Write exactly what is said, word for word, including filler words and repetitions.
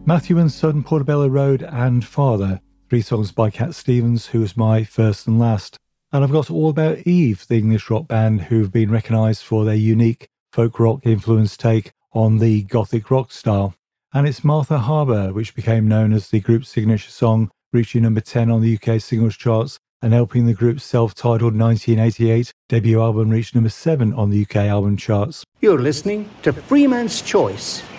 Matthew and Son, Portobello Road and Father, three songs by Cat Stevens, who was my first and last. And I've got All About Eve, the English rock band who've been recognised for their unique folk rock influenced take on the gothic rock style. And it's Martha Harbour, which became known as the group's signature song, reaching number ten on the U K singles charts and helping the group's self-titled nineteen eighty-eight debut album reach number seven on the U K album charts. You're listening to Freeman's Choice